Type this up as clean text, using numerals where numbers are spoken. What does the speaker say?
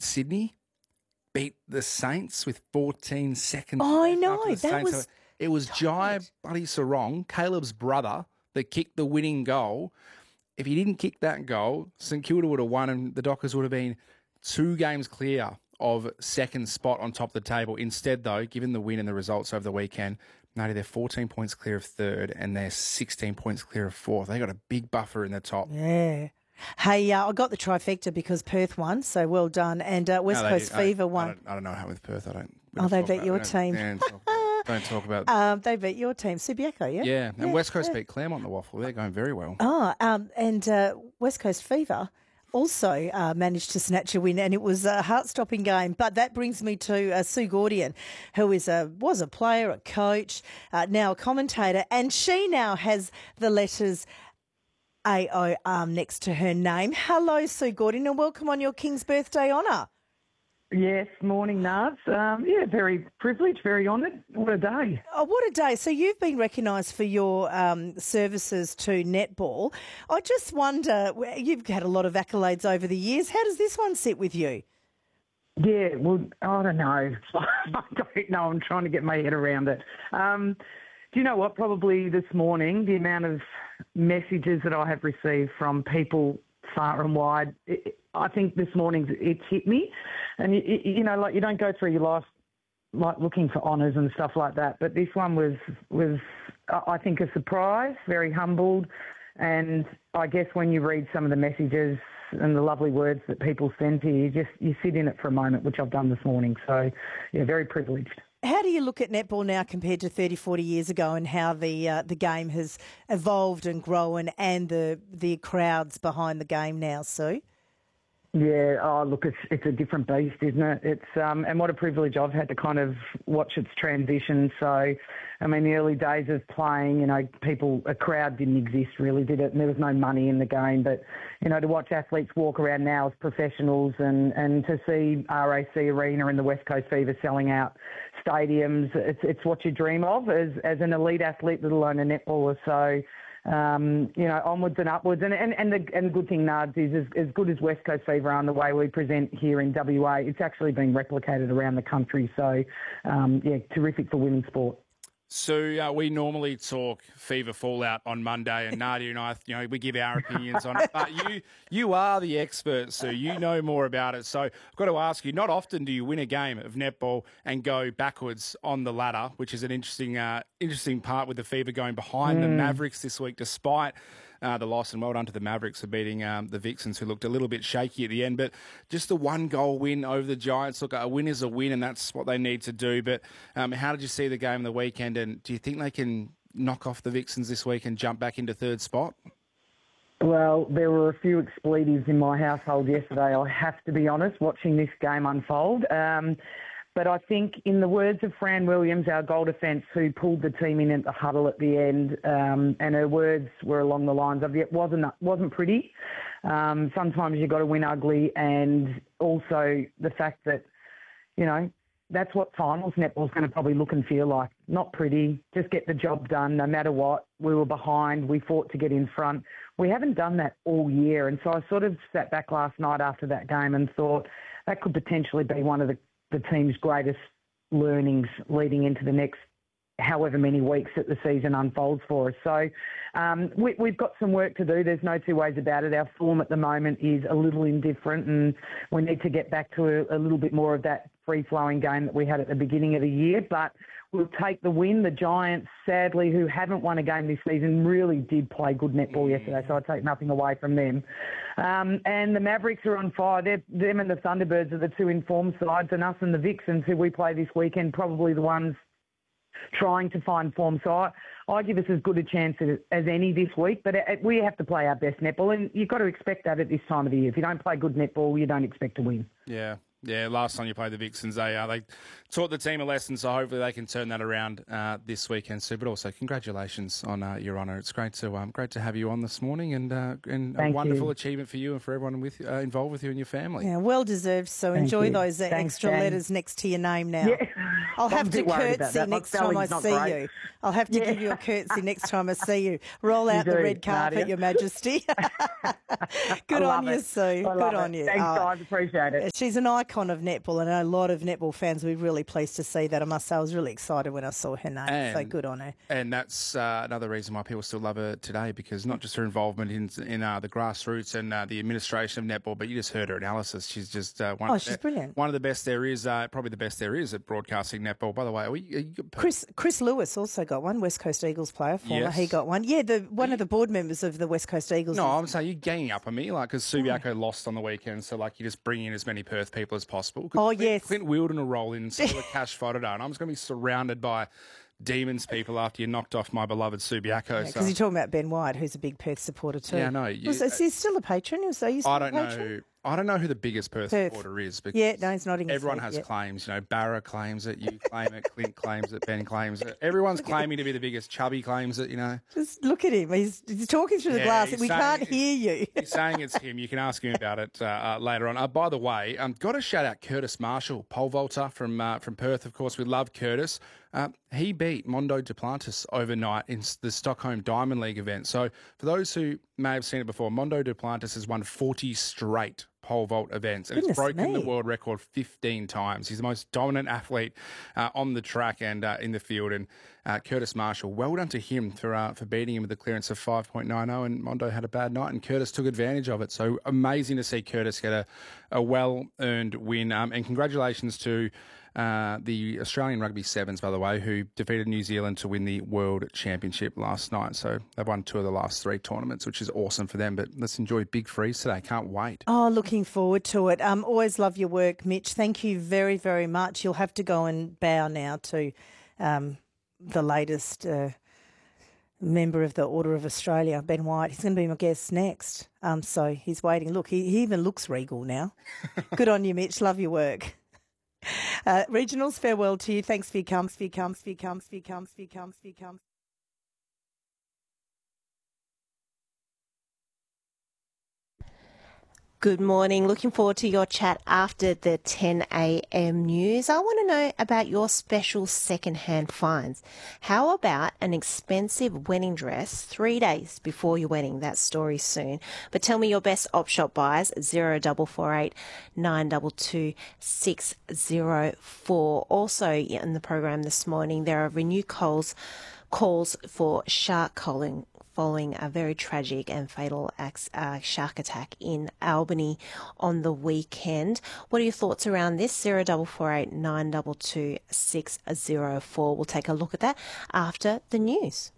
Sydney beat the Saints with 14 seconds. I know. That was... So it was Jai Buddy Sarong, Caleb's brother, that kicked the winning goal. If he didn't kick that goal, St Kilda would have won and the Dockers would have been 2 games clear of second spot on top of the table. Instead, though, given the win and the results over the weekend, they're 14 points clear of third and they're 16 points clear of fourth. They got a big buffer in the top. Yeah. Hey, I got the trifecta because Perth won, so well done. And West Coast Fever won. I don't know what happened with Perth. They beat your team. Don't talk about they beat your team, Subiaco, yeah? Yeah, and West Coast beat Claremont the Waffle. They're going very well. And West Coast Fever also managed to snatch a win, and it was a heart-stopping game. But that brings me to Sue Gordian, who was a player, a coach, now a commentator, and she now has the letters AO next to her name. Hello, Sue Gordian, and welcome on your King's Birthday honour. Yes, morning, Nars. Very privileged, very honoured. What a day. Oh, what a day. So you've been recognised for your services to netball. I just wonder, you've had a lot of accolades over the years. How does this one sit with you? Yeah, well, I don't know. I don't know. I'm trying to get my head around it. Do you know what? Probably this morning, the amount of messages that I have received from people far and wide, I think this morning it's hit me. And, you don't go through your life like looking for honours and stuff like that. But this one was I think, a surprise, very humbled. And I guess when you read some of the messages and the lovely words that people send to you, you sit in it for a moment, which I've done this morning. So, yeah, very privileged. How do you look at netball now compared to 30, 40 years ago, and how the game has evolved and grown, and the crowds behind the game now, Sue? Yeah, look, it's a different beast, isn't it? It's and what a privilege I've had to kind of watch its transition. So, I mean, the early days of playing, a crowd didn't exist really, did it? And there was no money in the game. But, to watch athletes walk around now as professionals and to see RAC Arena and the West Coast Fever selling out stadiums, it's what you dream of as an elite athlete, let alone a netballer. So, onwards and upwards. And the good thing, Nards, is as good as West Coast Fever are and the way we present here in WA, it's actually being replicated around the country. So, terrific for women's sport. So we normally talk Fever fallout on Monday, and Nadia and I, we give our opinions on it. But you are the expert, so you know more about it. So I've got to ask you, not often do you win a game of netball and go backwards on the ladder, which is an interesting part with the Fever going behind the Mavericks this week, despite the loss. And well done to the Mavericks for beating the Vixens, who looked a little bit shaky at the end. But just the 1-goal win over the Giants. Look, a win is a win, and that's what they need to do. But how did you see the game the weekend? And do you think they can knock off the Vixens this week and jump back into third spot? Well, there were a few expletives in my household yesterday, I have to be honest, watching this game unfold. But I think, in the words of Fran Williams, our goal defence, who pulled the team in at the huddle at the end, and her words were along the lines of, it wasn't pretty. Sometimes you've got to win ugly, and also the fact that, that's what finals netball's going to probably look and feel like. Not pretty, just get the job done no matter what. We were behind, we fought to get in front. We haven't done that all year, and so I sort of sat back last night after that game and thought that could potentially be one of the team's greatest learnings leading into the next however many weeks that the season unfolds for us. So we've got some work to do. There's no two ways about it. Our form at the moment is a little indifferent, and we need to get back to a little bit more of that free-flowing game that we had at the beginning of the year. But we'll take the win. The Giants, sadly, who haven't won a game this season, really did play good netball yesterday, so I take nothing away from them. And the Mavericks are on fire. Them and the Thunderbirds are the two informed sides, and us and the Vixens, who we play this weekend, probably the ones trying to find form. So I give us as good a chance as any this week, but we have to play our best netball, and you've got to expect that at this time of the year. If you don't play good netball, you don't expect to win. Yeah. Last time you played the Vixens, they taught the team a lesson, so hopefully they can turn that around this weekend, Sue. But also, congratulations on your honour. It's great to have you on this morning, and a wonderful achievement for you and for everyone involved with you and your family. Yeah, well deserved. So enjoy those extra letters next to your name now. Yeah. I'll have to I'm a bit worried about curtsy that. My next time I spelling's not see great. you. I'll have to give you a curtsy next time I see you. Roll out the do, red carpet, Nadia. Your Majesty. Good I on love you, it. Sue. I Good love on it. you. Thanks, guys. Appreciate it. She's an icon of netball, and a lot of netball fans were really pleased to see that. I must say, I was really excited when I saw her name. So good on her. And that's another reason why people still love her today, because not just her involvement in the grassroots and the administration of netball, but you just heard her analysis. She's just she's brilliant. One of the best there is, probably the best there is at broadcasting netball. By the way, Chris Lewis also got one, West Coast Eagles player, former. Yes. He got one. Yeah, one of the board members of the West Coast Eagles. No, I'm saying you're ganging up on me, like, because Subiaco lost on the weekend, so like you just bring in as many Perth people as possible. Oh, yes. Clint Wilden will roll in, so will Cash Fodder, and I'm just going to be surrounded by demons people after you knocked off my beloved Subiaco. Because you're talking about Ben White, who's a big Perth supporter too. Yeah, I know. Is he still a patron? I don't know who the biggest Perth supporter is. Because he's nodding. Everyone has claims. You know, Barra claims it, you claim it, Clint claims it, Ben claims it. Everyone's claiming to be the biggest. Chubby claims it, you know. Just look at him. He's talking through the glass. We can't hear you. He's saying it's him. You can ask him about it later on. By the way, got to shout out Curtis Marshall, pole vaulter from Perth. Of course, we love Curtis. He beat Mondo Duplantis overnight in the Stockholm Diamond League event. So for those who may have seen it before, Mondo Duplantis has won 40 straight pole vault events, and it's broken the world record 15 times. He's the most dominant athlete on the track and in the field. And Curtis Marshall, well done to him for beating him with a clearance of 5.90. And Mondo had a bad night, and Curtis took advantage of it. So amazing to see Curtis get a well-earned win. And congratulations to the Australian Rugby Sevens, by the way, who defeated New Zealand to win the World Championship last night. So they've won 2 of the last 3 tournaments, which is awesome for them. But let's enjoy Big Freeze today. Can't wait. Oh, looking forward to it. Always love your work, Mitch. Thank you very, very much. You'll have to go and bow now to the latest member of the Order of Australia, Ben White. He's going to be my guest next. So he's waiting. Look, he even looks regal now. Good on you, Mitch. Love your work. Regionals, farewell to you. Thanks for your comes. Good morning. Looking forward to your chat after the 10 a.m. news. I want to know about your special second-hand finds. How about an expensive wedding dress 3 days before your wedding? That story soon. But tell me your best op shop buys, 0448 922 604. Also in the program this morning, there are renewed calls for shark culling following a very tragic and fatal shark attack in Albany on the weekend. What are your thoughts around this? 0448 922 604. We'll take a look at that after the news.